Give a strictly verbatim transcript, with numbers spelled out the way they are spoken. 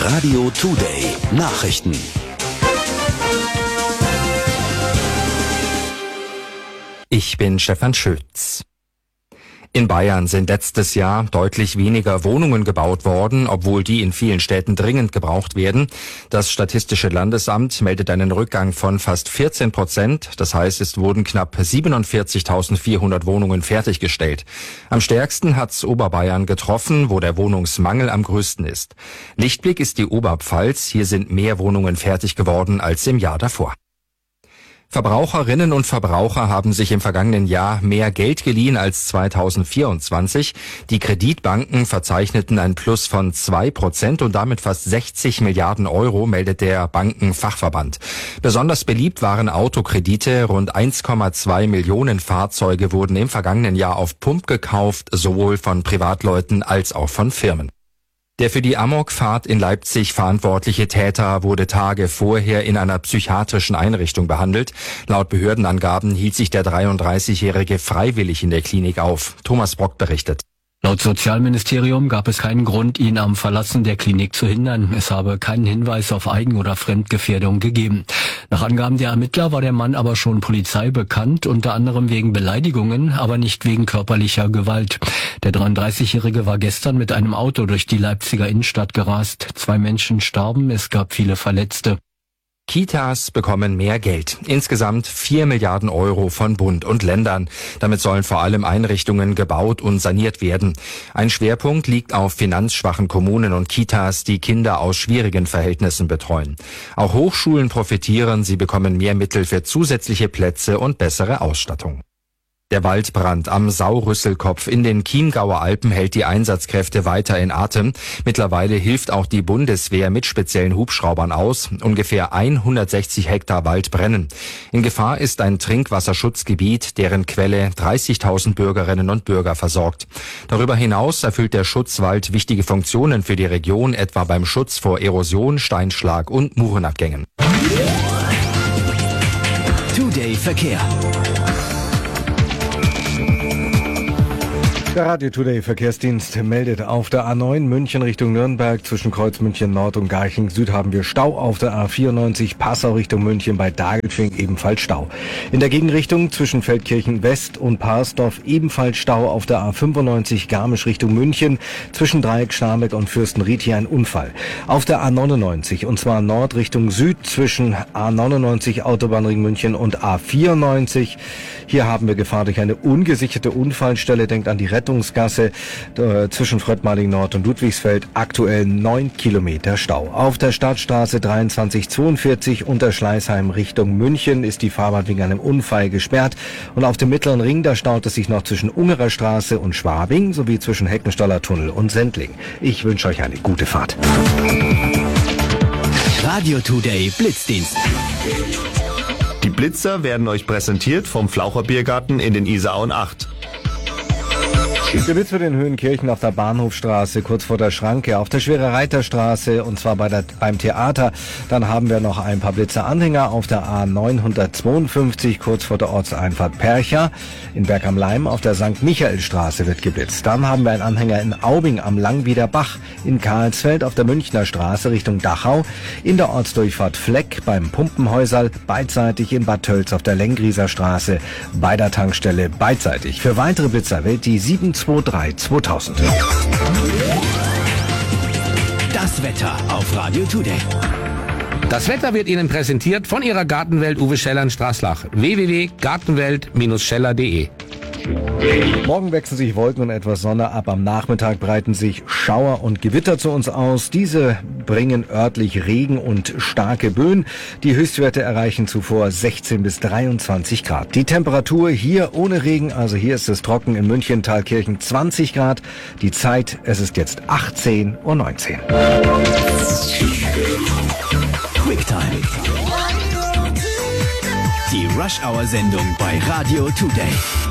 Radio Today Nachrichten. Ich bin Stefan Schütz. In Bayern sind letztes Jahr deutlich weniger Wohnungen gebaut worden, obwohl die in vielen Städten dringend gebraucht werden. Das Statistische Landesamt meldet einen Rückgang von fast vierzehn Prozent. Das heißt, es wurden knapp siebenundvierzigtausendvierhundert Wohnungen fertiggestellt. Am stärksten hat's Oberbayern getroffen, wo der Wohnungsmangel am größten ist. Lichtblick ist die Oberpfalz. Hier sind mehr Wohnungen fertig geworden als im Jahr davor. Verbraucherinnen und Verbraucher haben sich im vergangenen Jahr mehr Geld geliehen als zweitausendvierundzwanzig. Die Kreditbanken verzeichneten ein Plus von zwei Prozent und damit fast sechzig Milliarden Euro, meldet der Bankenfachverband. Besonders beliebt waren Autokredite. Rund eins Komma zwei Millionen Fahrzeuge wurden im vergangenen Jahr auf Pump gekauft, sowohl von Privatleuten als auch von Firmen. Der für die Amokfahrt in Leipzig verantwortliche Täter wurde Tage vorher in einer psychiatrischen Einrichtung behandelt. Laut Behördenangaben hielt sich der dreiunddreißigjährige freiwillig in der Klinik auf. Thomas Brock berichtet. Laut Sozialministerium gab es keinen Grund, ihn am Verlassen der Klinik zu hindern. Es habe keinen Hinweis auf Eigen- oder Fremdgefährdung gegeben. Nach Angaben der Ermittler war der Mann aber schon Polizei bekannt, unter anderem wegen Beleidigungen, aber nicht wegen körperlicher Gewalt. Der dreiunddreißigjährige war gestern mit einem Auto durch die Leipziger Innenstadt gerast. Zwei Menschen starben, es gab viele Verletzte. Kitas bekommen mehr Geld. Insgesamt vier Milliarden Euro von Bund und Ländern. Damit sollen vor allem Einrichtungen gebaut und saniert werden. Ein Schwerpunkt liegt auf finanzschwachen Kommunen und Kitas, die Kinder aus schwierigen Verhältnissen betreuen. Auch Hochschulen profitieren. Sie bekommen mehr Mittel für zusätzliche Plätze und bessere Ausstattung. Der Waldbrand am Saurüsselkopf in den Chiemgauer Alpen hält die Einsatzkräfte weiter in Atem. Mittlerweile hilft auch die Bundeswehr mit speziellen Hubschraubern aus. Ungefähr hundertsechzig Hektar Wald brennen. In Gefahr ist ein Trinkwasserschutzgebiet, deren Quelle dreißigtausend Bürgerinnen und Bürger versorgt. Darüber hinaus erfüllt der Schutzwald wichtige Funktionen für die Region, etwa beim Schutz vor Erosion, Steinschlag und Murenabgängen. Today Verkehr. Der Radio Today Verkehrsdienst meldet auf der A neun München Richtung Nürnberg zwischen Kreuz München Nord und Garching Süd haben wir Stau. Auf der A vierundneunzig Passau Richtung München bei Dagelfing ebenfalls Stau. In der Gegenrichtung zwischen Feldkirchen West und Parsdorf ebenfalls Stau. Auf der A fünfundneunzig Garmisch Richtung München zwischen Dreieck Schnarbeck und Fürstenried hier ein Unfall. Auf der A neunundneunzig und zwar Nord Richtung Süd zwischen A neunundneunzig Autobahnring München und A vierundneunzig. Hier haben wir Gefahr durch eine ungesicherte Unfallstelle. Denkt an die Rettungsgasse äh, zwischen Fröttmaling Nord und Ludwigsfeld. Aktuell neun Kilometer Stau. Auf der Stadtstraße dreiundzwanzig zweiundvierzig unter Schleißheim Richtung München ist die Fahrbahn wegen einem Unfall gesperrt. Und auf dem Mittleren Ring, da staut es sich noch zwischen Ungerer Straße und Schwabing sowie zwischen Heckenstaller Tunnel und Sendling. Ich wünsche euch eine gute Fahrt. Radio Today Blitzdienst. Die Blitzer werden euch präsentiert vom Flaucher Biergarten in den Isarauen acht. Der Blitz für den Höhenkirchen auf der Bahnhofstraße, kurz vor der Schranke, auf der Schwere Reiterstraße und zwar bei der, beim Theater. Dann haben wir noch ein paar Blitzeranhänger auf der A neunhundertzweiundfünfzig, kurz vor der Ortseinfahrt Percha. In Berg am Laim auf der Sankt Michaelstraße wird geblitzt. Dann haben wir einen Anhänger in Aubing am Langwieder Bach, in Karlsfeld auf der Münchner Straße Richtung Dachau, in der Ortsdurchfahrt Fleck beim Pumpenhäuserl, beidseitig in Bad Tölz auf der Lengrieser Straße, bei der Tankstelle beidseitig. Für weitere Blitzer wählt die sieben zwei drei zweitausend. Das Wetter auf Radio Today. Das Wetter wird Ihnen präsentiert von Ihrer Gartenwelt Uwe Scheller in Straßlach. w w w punkt gartenwelt Bindestrich scheller punkt de. Morgen wechseln sich Wolken und etwas Sonne ab. Am Nachmittag breiten sich Schauer und Gewitter zu uns aus. Diese bringen örtlich Regen und starke Böen. Die Höchstwerte erreichen zuvor sechzehn bis dreiundzwanzig Grad. Die Temperatur hier ohne Regen, also hier ist es trocken in München, Thalkirchen zwanzig Grad. Die Zeit, es ist jetzt achtzehn Uhr neunzehn. Quicktime. Die Rush-Hour-Sendung bei Radio Today.